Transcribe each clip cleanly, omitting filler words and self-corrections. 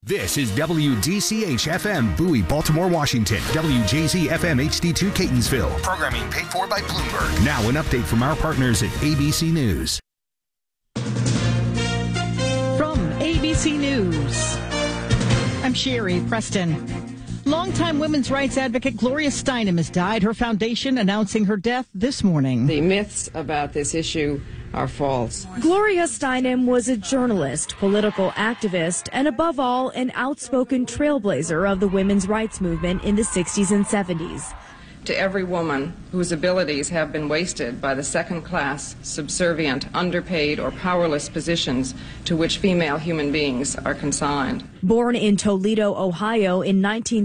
This is WDCH-FM, Bowie, Baltimore, Washington. WJZ-FM HD2, Catonsville. Programming paid for by Bloomberg. Now an update from our partners at ABC News. From ABC News, I'm Sherry Preston. Longtime women's rights advocate Gloria Steinem has died. Her foundation announcing her death this morning. The myths about this issue are false. Gloria Steinem was a journalist, political activist, and above all, an outspoken trailblazer of the women's rights movement in the 60s and 70s. To every woman whose abilities have been wasted by the second-class, subservient, underpaid, or powerless positions to which female human beings are consigned. Born in Toledo, Ohio in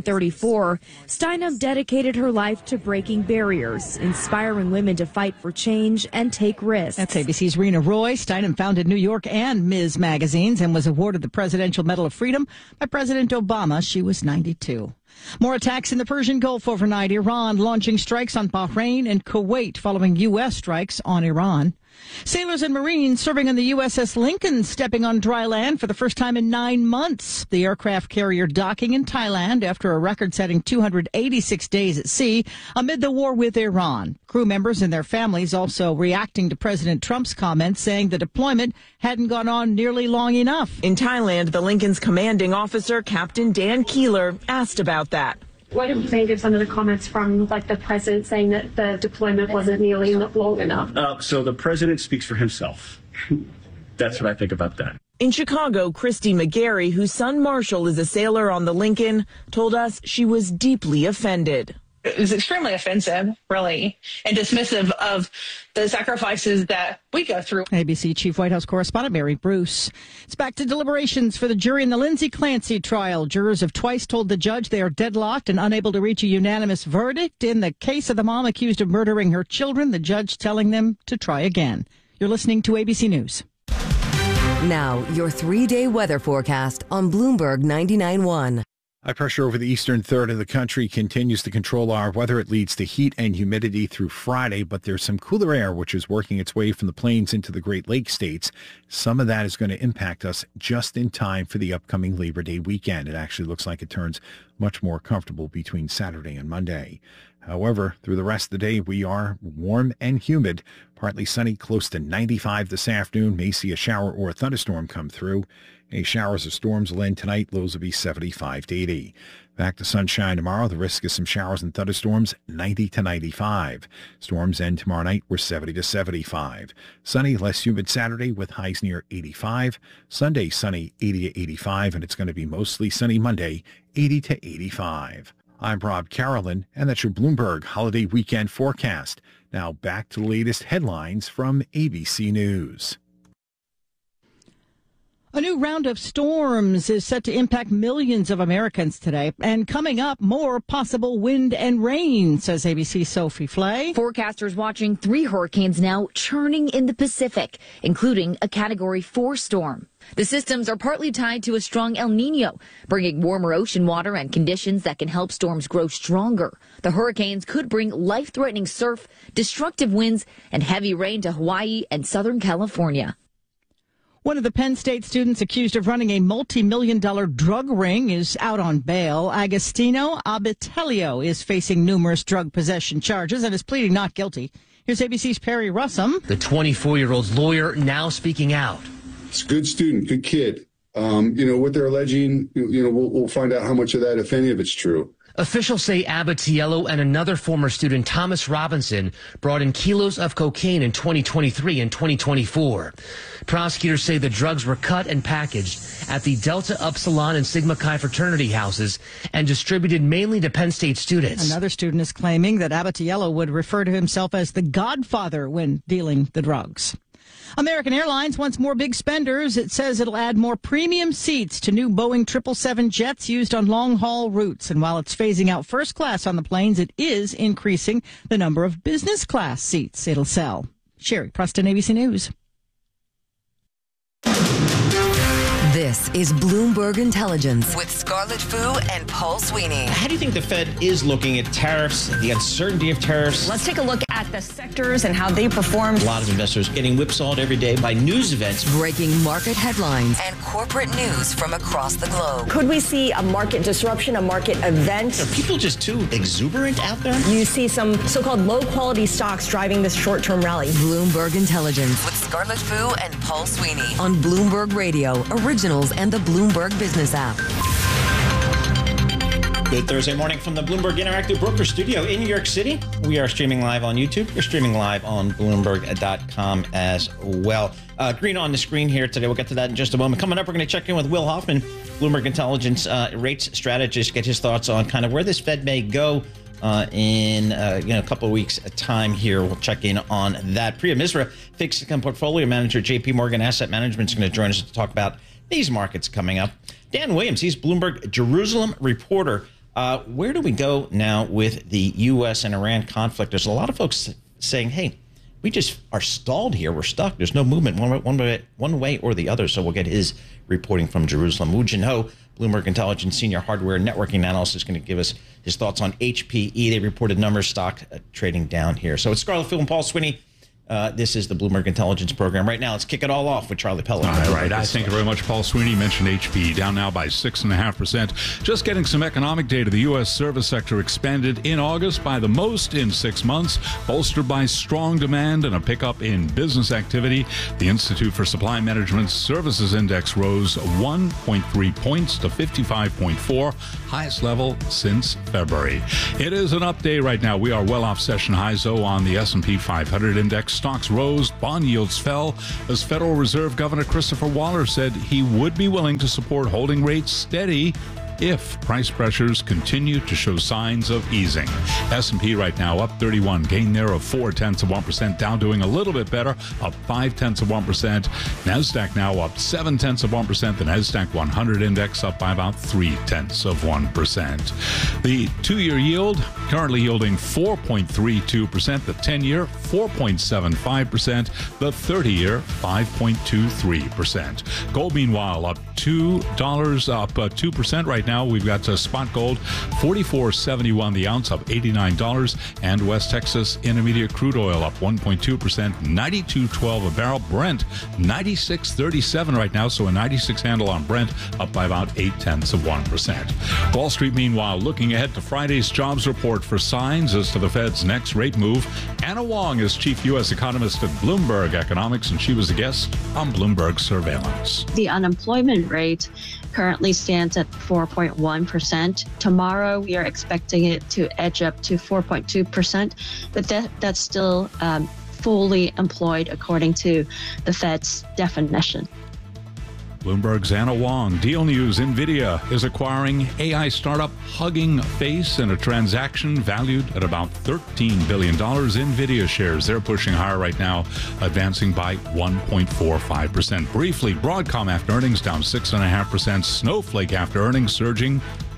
1934, Steinem dedicated her life to breaking barriers, inspiring women to fight for change and take risks. That's ABC's Rena Roy. Steinem founded New York and Ms. magazines and was awarded the Presidential Medal of Freedom by President Obama. She was 92. More attacks in the Persian Gulf overnight. Iran launching strikes on Bahrain and Kuwait following U.S. strikes on Iran. Sailors and Marines serving on the USS Lincoln stepping on dry land for the first time in 9 months. The aircraft carrier docking in Thailand after a record-setting 286 days at sea amid the war with Iran. Crew members and their families also reacting to President Trump's comments, saying the deployment hadn't gone on nearly long enough. In Thailand, the Lincoln's commanding officer, Captain Dan Keeler, asked about that. What do you think of some of the comments from the president saying that the deployment wasn't nearly long enough? So the president speaks for himself. That's what I think about that. In Chicago, Christy McGarry, whose son Marshall is a sailor on the Lincoln, told us she was deeply offended. It was extremely offensive, really, and dismissive of the sacrifices that we go through. ABC Chief White House Correspondent Mary Bruce. It's back to deliberations for the jury in the Lindsay Clancy trial. Jurors have twice told the judge they are deadlocked and unable to reach a unanimous verdict in the case of the mom accused of murdering her children, the judge telling them to try again. You're listening to ABC News. Now, your 3-day weather forecast on Bloomberg 99.1. High pressure over the eastern third of the country continues to control our weather. It leads to heat and humidity through Friday, but there's some cooler air which is working its way from the plains into the Great Lakes states. Some of that is going to impact us just in time for the upcoming Labor Day weekend. It actually looks like it turns much more comfortable between Saturday and Monday. However, through the rest of the day, we are warm and humid. Partly sunny, close to 95 this afternoon. May see a shower or a thunderstorm come through. Any showers or storms will end tonight. Lows will be 75 to 80. Back to sunshine tomorrow. The risk is some showers and thunderstorms, 90 to 95. Storms end tomorrow night. We're 70 to 75. Sunny, less humid Saturday with highs near 85. Sunday, sunny, 80 to 85. And it's going to be mostly sunny Monday, 80 to 85. I'm Rob Carolyn, and that's your Bloomberg Holiday Weekend forecast. Now back to the latest headlines from ABC News. A new round of storms is set to impact millions of Americans today. And coming up, more possible wind and rain, says ABC's Sophie Flay. Forecasters watching 3 hurricanes now churning in the Pacific, including a Category 4 storm. The systems are partly tied to a strong El Nino, bringing warmer ocean water and conditions that can help storms grow stronger. The hurricanes could bring life-threatening surf, destructive winds, and heavy rain to Hawaii and Southern California. One of the Penn State students accused of running a multi-million-dollar drug ring is out on bail. Agostino Abitelio is facing numerous drug possession charges and is pleading not guilty. Here's ABC's Perry Russum. The 24-year-old's lawyer now speaking out. It's a good student, good kid. What they're alleging, we'll find out how much of that, if any of it's true. Officials say Abitiello and another former student, Thomas Robinson, brought in kilos of cocaine in 2023 and 2024. Prosecutors say the drugs were cut and packaged at the Delta Upsilon and Sigma Chi fraternity houses and distributed mainly to Penn State students. Another student is claiming that Abitiello would refer to himself as the godfather when dealing the drugs. American Airlines wants more big spenders. It says it'll add more premium seats to new Boeing 777 jets used on long-haul routes. And while it's phasing out first class on the planes, it is increasing the number of business class seats it'll sell. Sherry Preston, ABC News. This This is Bloomberg Intelligence with Scarlett Fu and Paul Sweeney. How do you think the Fed is looking at tariffs, the uncertainty of tariffs? Let's take a look at the sectors and how they performed. A lot of investors getting whipsawed every day by news events. Breaking market headlines and corporate news from across the globe. Could we see a market disruption, a market event? Are people just too exuberant out there? You see some so-called low-quality stocks driving this short-term rally. Bloomberg Intelligence with Scarlett Fu and Paul Sweeney on Bloomberg Radio, Originals, and the Bloomberg Business app. Good Thursday morning from the Bloomberg Interactive Broker Studio in New York City. We are streaming live on YouTube. We're streaming live on Bloomberg.com as well. Green on the screen here today. We'll get to that in just a moment. Coming up, we're going to check in with Will Hoffman, Bloomberg Intelligence rates strategist, get his thoughts on kind of where this Fed may go in a couple of weeks' time here. We'll check in on that. Priya Misra, fixed income portfolio manager, JP Morgan Asset Management, is going to join us to talk about these markets coming up. Dan Williams, he's Bloomberg Jerusalem reporter. Where do we go now with the U.S. and Iran conflict? There's a lot of folks saying, hey, we just are stalled here. We're stuck. There's no movement one way or the other. So we'll get his reporting from Jerusalem. Woo Jin Ho, Bloomberg Intelligence senior hardware networking analyst, is going to give us his thoughts on HPE. They reported numbers, stock trading down here. So it's Scarlett Fu and Paul Sweeney. This is the Bloomberg Intelligence program. Right now, let's kick it all off with Charlie Pellet. All right. Thank you very much, Paul Sweeney. Mentioned HPE, down now by 6.5%. Just getting some economic data. The U.S. service sector expanded in August by the most in 6 months, bolstered by strong demand and a pickup in business activity. The Institute for Supply Management Services Index rose 1.3 points to 55.4, highest level since February. It is an up day right now. We are well off session highs, though, on the S&P 500 index. Stocks rose, bond yields fell, as Federal Reserve Governor Christopher Waller said he would be willing to support holding rates steady if price pressures continue to show signs of easing. S&P right now up 31, gain there of 0.4%. Dow doing a little bit better, up 0.5%. NASDAQ now up 0.7%. The NASDAQ 100 index up by about 0.3%. The 2-year yield currently yielding 4.32%. The 10-year 4.75%. The 30-year 5.23%. Gold meanwhile up $2, up 2% right now. We've got spot gold $44.71 the ounce, up $89, and West Texas Intermediate crude oil up 1.2%, $92.12 a barrel. Brent $96.37 right now, so a 96 handle on Brent, up by about 0.8%. Wall Street meanwhile looking ahead to Friday's jobs report for signs as to the Fed's next rate move. Anna Wong is chief U.S. economist at Bloomberg Economics, and she was a guest on Bloomberg Surveillance. The unemployment rate currently stands at 4.1%. Tomorrow, we are expecting it to edge up to 4.2%, but that's still fully employed according to the Fed's definition. Bloomberg's Anna Wong. Deal news. NVIDIA is acquiring AI startup Hugging Face in a transaction valued at about $13 billion. NVIDIA shares, they're pushing higher right now, advancing by 1.45%. Briefly, Broadcom after earnings down 6.5%. Snowflake after earnings surging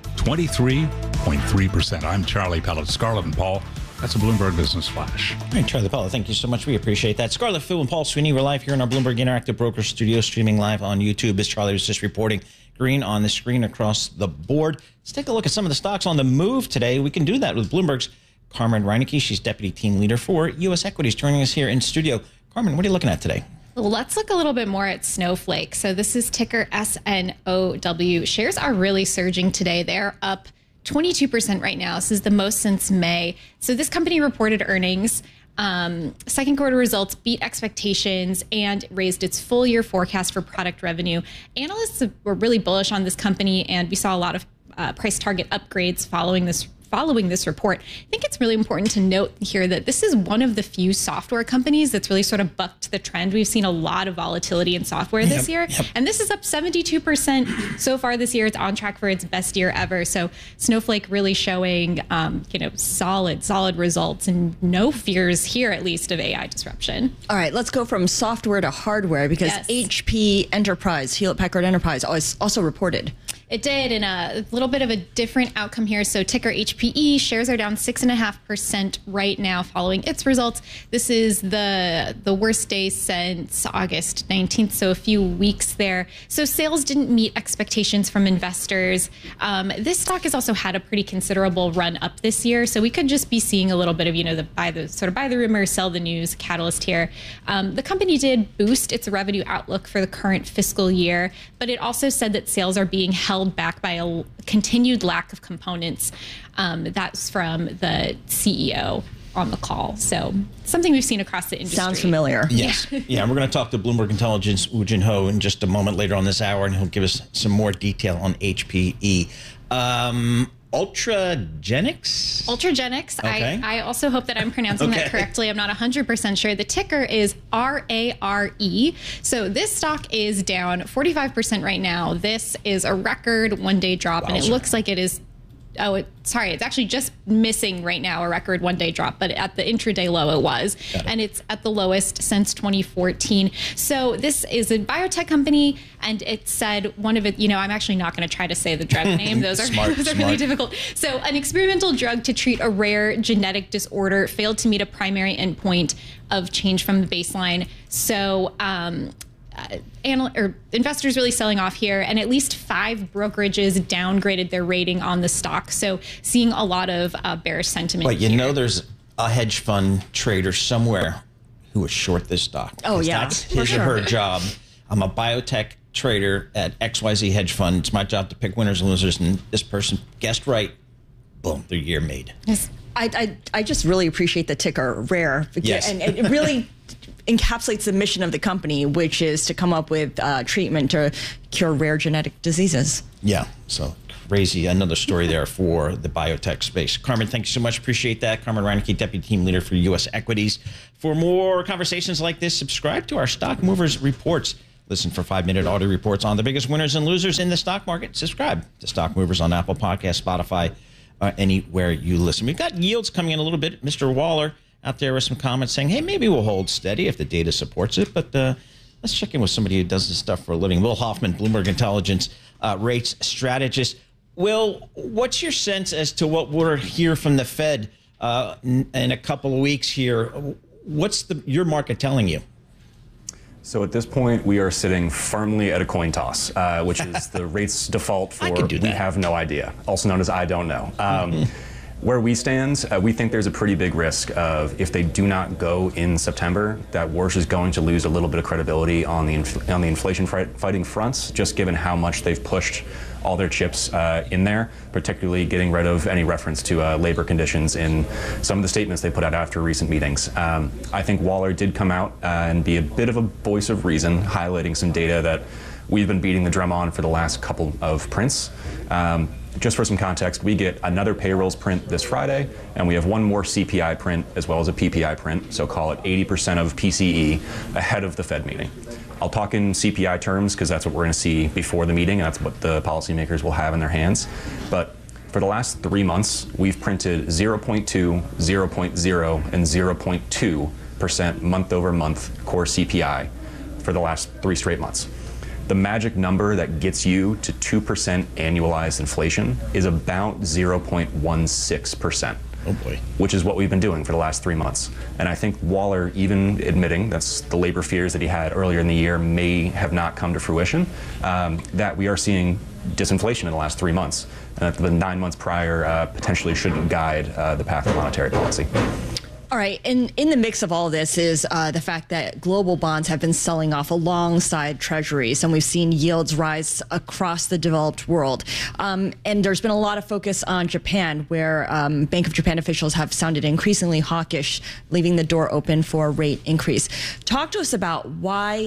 23.3%. I'm Charlie Pellet. Scarlett and Paul. That's a Bloomberg Business Flash. All right, Charlie Pellet, thank you so much. We appreciate that. Scarlett Fu and Paul Sweeney, we're live here in our Bloomberg Interactive Broker Studio, streaming live on YouTube, as Charlie was just reporting. Green on the screen across the board. Let's take a look at some of the stocks on the move today. We can do that with Bloomberg's Carmen Reineke. She's deputy team leader for U.S. Equities, joining us here in studio. Carmen, what are you looking at today? Well, let's look a little bit more at Snowflake. So this is ticker SNOW. Shares are really surging today. They're up 22% right now. This is the most since May. So this company reported earnings. Second quarter results beat expectations and raised its full year forecast for product revenue. Analysts were really bullish on this company, and we saw a lot of price target upgrades following this report. I think it's really important to note here that this is one of the few software companies that's really sort of bucked the trend. We've seen a lot of volatility in software this year, and this is up 72% so far this year. It's on track for its best year ever. So Snowflake really showing, solid results, and no fears here, at least, of AI disruption. All right, let's go from software to hardware, because HP Enterprise, Hewlett Packard Enterprise, also reported. It did, and a little bit of a different outcome here. So ticker HPE, shares are down 6.5% right now following its results. This is the worst day since August 19th, so a few weeks there. So sales didn't meet expectations from investors. This stock has also had a pretty considerable run up this year, so we could just be seeing a little bit of, the buy the rumor, sell the news catalyst here. The company did boost its revenue outlook for the current fiscal year, but it also said that sales are being held back by a continued lack of components. That's from the CEO on the call. So something we've seen across the industry. Sounds familiar. Yes. Yeah, we're going to talk to Bloomberg Intelligence Woo Jin Ho in just a moment later on this hour, and he'll give us some more detail on HPE. Ultragenyx? Ultragenyx. Okay. I also hope that I'm pronouncing that correctly. I'm not 100% sure. The ticker is RARE. So this stock is down 45% right now. This is a record one-day drop, and it looks like it is... it's actually just missing right now a record one-day drop, but at the intraday low it was, and it's at the lowest since 2014. So this is a biotech company, and it said one of it, I'm actually not going to try to say the drug name. Those are really difficult. So an experimental drug to treat a rare genetic disorder failed to meet a primary endpoint of change from the baseline. So investors really selling off here, and at least 5 brokerages downgraded their rating on the stock. So seeing a lot of bearish sentiment. But there's a hedge fund trader somewhere who was short this stock. Oh, yeah. That's his or her job. I'm a biotech trader at XYZ hedge fund. It's my job to pick winners and losers, and this person guessed right. Boom, their year made. Yes. I just really appreciate the ticker RARE. Yes. And it really encapsulates the mission of the company, which is to come up with treatment to cure rare genetic diseases. Yeah, so crazy. Another story there for the biotech space. Carmen, thank you so much. Appreciate that. Carmen Reineke, Deputy Team Leader for U.S. Equities. For more conversations like this, subscribe to our Stock Movers Reports. Listen for 5-minute audio reports on the biggest winners and losers in the stock market. Subscribe to Stock Movers on Apple Podcasts, Spotify, anywhere you listen. We've got yields coming in a little bit. Mr. Waller out there with some comments saying, hey, maybe we'll hold steady if the data supports it. But let's check in with somebody who does this stuff for a living. Will Hoffman, Bloomberg Intelligence rates strategist. Will, what's your sense as to what we'll hear from the Fed in a couple of weeks here? What's your market telling you? So at this point, we are sitting firmly at a coin toss, which is the rates default for we have no idea, also known as I don't know. Where we stand, we think there's a pretty big risk of, if they do not go in September, that Warsh is going to lose a little bit of credibility on the inflation fighting fronts, just given how much they've pushed all their chips in there, particularly getting rid of any reference to labor conditions in some of the statements they put out after recent meetings. I think Waller did come out and be a bit of a voice of reason, highlighting some data that we've been beating the drum on for the last couple of prints. Just for some context, we get another payrolls print this Friday, and we have one more CPI print as well as a PPI print, so call it 80% of PCE ahead of the Fed meeting. I'll talk in CPI terms because that's what we're going to see before the meeting, and that's what the policymakers will have in their hands. But for the last 3 months, we've printed 0.2, 0.0, and 0.2% month-over-month core CPI for the last 3 straight months. The magic number that gets you to 2% annualized inflation is about 0.16%. Oh boy. Which is what we've been doing for the last 3 months. And I think Waller, even admitting that's the labor fears that he had earlier in the year, may have not come to fruition, that we are seeing disinflation in the last 3 months. And that the 9 months prior potentially shouldn't guide the path of monetary policy. All right. And in the mix of all of this is the fact that global bonds have been selling off alongside treasuries, and we've seen yields rise across the developed world. And there's been a lot of focus on Japan, where Bank of Japan officials have sounded increasingly hawkish, leaving the door open for a rate increase. Talk to us about why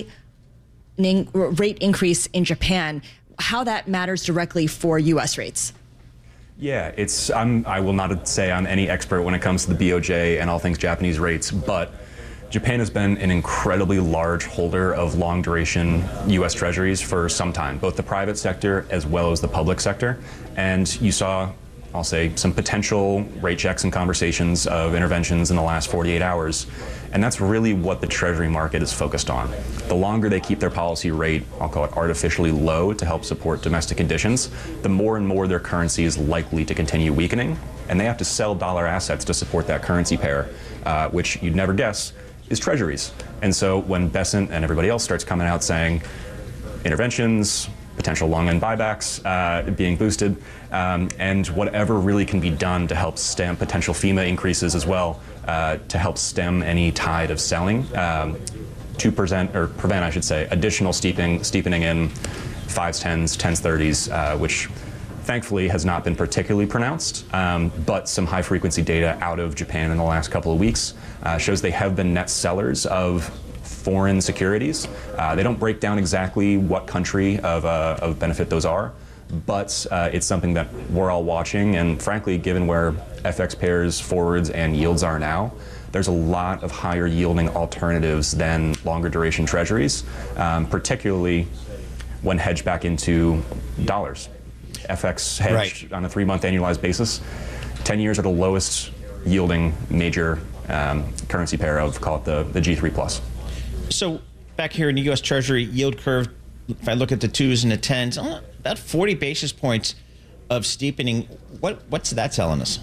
rate increase in Japan, how that matters directly for U.S. rates. Yeah, I will not say I'm any expert when it comes to the BOJ and all things Japanese rates, but Japan has been an incredibly large holder of long duration U.S. Treasuries for some time, both the private sector as well as the public sector. And you saw I'll say, some potential rate checks and conversations of interventions in the last 48 hours. And that's really what the Treasury market is focused on. The longer they keep their policy rate, I'll call it artificially low to help support domestic conditions, the more and more their currency is likely to continue weakening. And they have to sell dollar assets to support that currency pair, which you'd never guess is Treasuries. And so when Bessent and everybody else starts coming out saying interventions, potential long end buybacks being boosted, and whatever really can be done to help stem potential FEMA increases as well, to help stem any tide of selling, to prevent, I should say, additional steepening in 5s, 10s, 10s, 30s, which thankfully has not been particularly pronounced, but some high frequency data out of Japan in the last couple of weeks shows they have been net sellers of foreign securities. They don't break down exactly what country of benefit those are, but it's something that we're all watching, and frankly, given where FX pairs, forwards, and yields are now, there's a lot of higher yielding alternatives than longer duration treasuries, particularly when hedged back into dollars. FX hedged on a 3-month annualized basis, 10 years are the lowest yielding major currency pair of, call it the G3 plus. So back here in the U.S. Treasury yield curve, if I look at the 2s and the 10s, about 40 basis points of steepening. What's that telling us?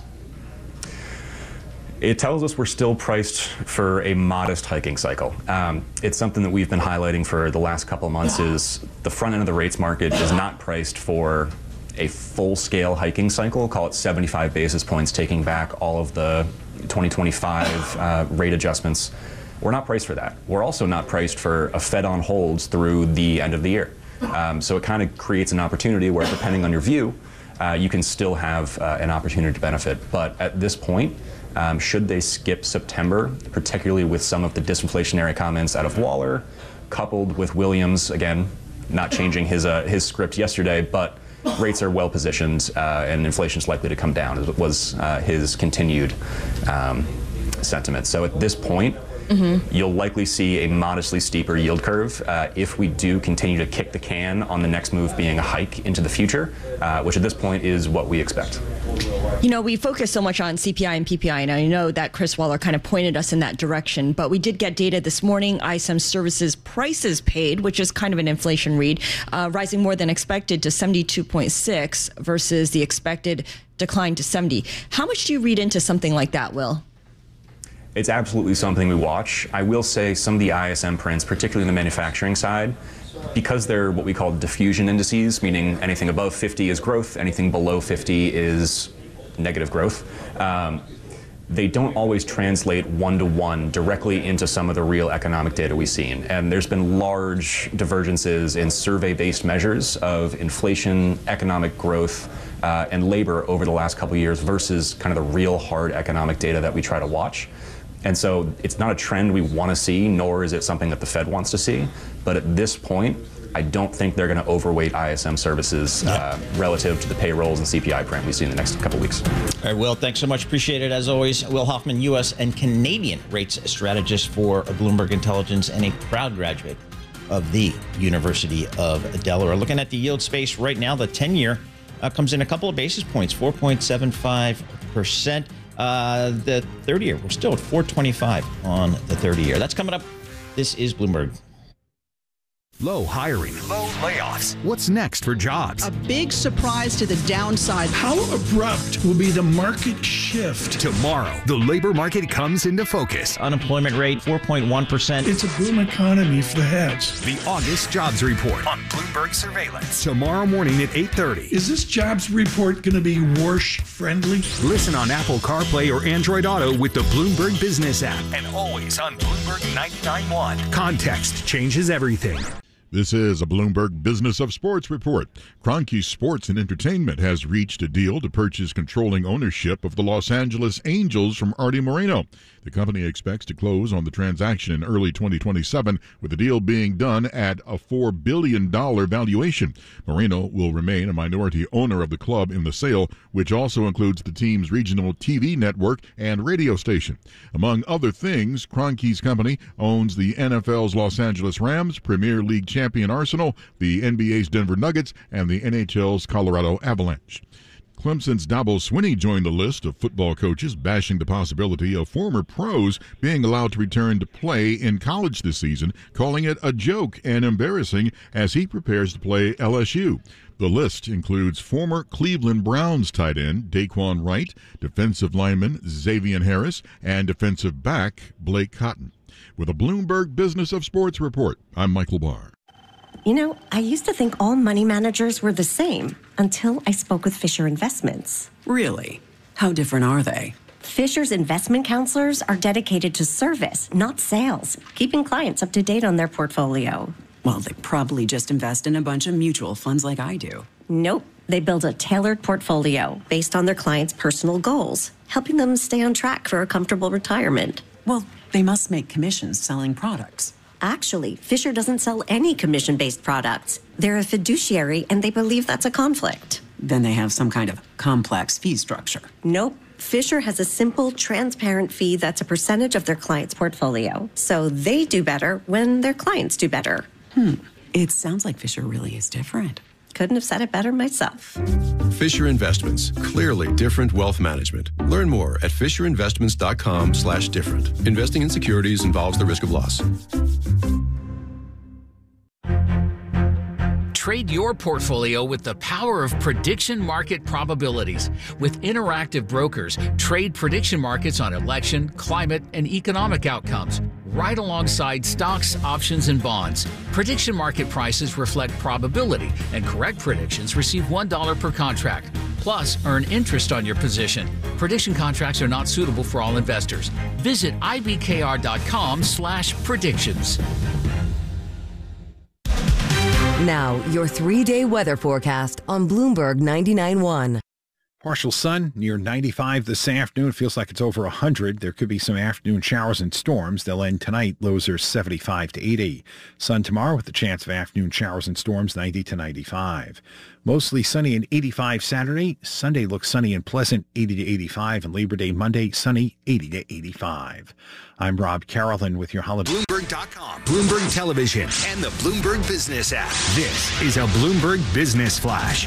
It tells us we're still priced for a modest hiking cycle. It's something that we've been highlighting for the last couple of months is the front end of the rates market is not priced for a full-scale hiking cycle, call it 75 basis points, taking back all of the 2025 rate adjustments. We're not priced for that. We're also not priced for a Fed on holds through the end of the year. So it kind of creates an opportunity where, depending on your view, you can still have an opportunity to benefit. But at this point, should they skip September, particularly with some of the disinflationary comments out of Waller, coupled with Williams, again, not changing his script yesterday, but rates are well positioned and inflation is likely to come down, as was his continued sentiment. So at this point, you'll likely see a modestly steeper yield curve if we do continue to kick the can on the next move being a hike into the future, which at this point is what we expect. You know, we focus so much on CPI and PPI, and I know that Chris Waller kind of pointed us in that direction, but we did get data this morning. ISM Services prices paid, which is kind of an inflation read, rising more than expected to 72.6 versus the expected decline to 70. How much do you read into something like that, Will? It's absolutely something we watch. I will say some of the ISM prints, particularly in the manufacturing side, because they're what we call diffusion indices, meaning anything above 50 is growth, anything below 50 is negative growth. They don't always translate one-to-one directly into some of the real economic data we've seen. And there's been large divergences in survey-based measures of inflation, economic growth, and labor over the last couple of years versus kind of the real hard economic data that we try to watch. And so it's not a trend we want to see, nor is it something that the Fed wants to see. But at this point, I don't think they're going to overweight ISM services relative to the payrolls and CPI print we see in the next couple of weeks. All right, Will, thanks so much. Appreciate it, as always. Will Hoffman, U.S. and Canadian rates strategist for Bloomberg Intelligence and a proud graduate of the University of Delaware. Looking at the yield space right now, the 10-year comes in a couple of basis points, 4.75%. The 30-year, we're still at 4.25 on the 30-year. That's coming up. This is Bloomberg. Low hiring. Low layoffs. What's next for jobs? A big surprise to the downside. How abrupt will be the market shift? Tomorrow, the labor market comes into focus. Unemployment rate, 4.1%. It's a boom economy for the heads. The August Jobs Report on Bloomberg Surveillance. Tomorrow morning at 8:30. Is this jobs report going to be Warsh-friendly? Listen on Apple CarPlay or Android Auto with the Bloomberg Business app. And always on Bloomberg 99.1. Context changes everything. This is a Bloomberg Business of Sports report. Kroenke Sports and Entertainment has reached a deal to purchase controlling ownership of the Los Angeles Angels from Arte Moreno. The company expects to close on the transaction in early 2027, with the deal being done at a $4 billion valuation. Moreno will remain a minority owner of the club in the sale, which also includes the team's regional TV network and radio station. Among other things, Kroenke's company owns the NFL's Los Angeles Rams, Premier League champion Arsenal, the NBA's Denver Nuggets, and the NHL's Colorado Avalanche. Clemson's Dabo Swinney joined the list of football coaches bashing the possibility of former pros being allowed to return to play in college this season, calling it a joke and embarrassing as he prepares to play LSU. The list includes former Cleveland Browns tight end Daquan Wright, defensive lineman Xavier Harris, and defensive back Blake Cotton. With a Bloomberg Business of Sports report, I'm Michael Barr. You know, I used to think all money managers were the same until I spoke with Fisher Investments. Really? How different are they? Fisher's investment counselors are dedicated to service, not sales, keeping clients up to date on their portfolio. Well, they probably just invest in a bunch of mutual funds like I do. Nope. They build a tailored portfolio based on their clients' personal goals, helping them stay on track for a comfortable retirement. Well, they must make commissions selling products. Actually, Fisher doesn't sell any commission-based products. They're a fiduciary, and they believe that's a conflict. Then they have some kind of complex fee structure. Nope. Fisher has a simple, transparent fee that's a percentage of their client's portfolio. So they do better when their clients do better. It sounds like Fisher really is different. Couldn't have said it better myself. Fisher Investments. Clearly different wealth management. Learn more at fisherinvestments.com/different. Investing in securities involves the risk of loss. Trade your portfolio with the power of prediction market probabilities. With Interactive Brokers, trade prediction markets on election, climate, and economic outcomes, right alongside stocks, options, and bonds. Prediction market prices reflect probability, and correct predictions receive $1 per contract. Plus, earn interest on your position. Prediction contracts are not suitable for all investors. Visit ibkr.com/predictions. Now, your 3-day weather forecast on Bloomberg 99.1. Partial sun near 95 this afternoon. It feels like it's over 100. There could be some afternoon showers and storms. They'll end tonight. Lows are 75 to 80. Sun tomorrow with the chance of afternoon showers and storms, 90 to 95. Mostly sunny and 85 Saturday. Sunday looks sunny and pleasant, 80 to 85. And Labor Day Monday, sunny, 80 to 85. I'm Rob Carolyn with your holiday. Bloomberg.com, Bloomberg Television, and the Bloomberg Business app. This is a Bloomberg Business Flash.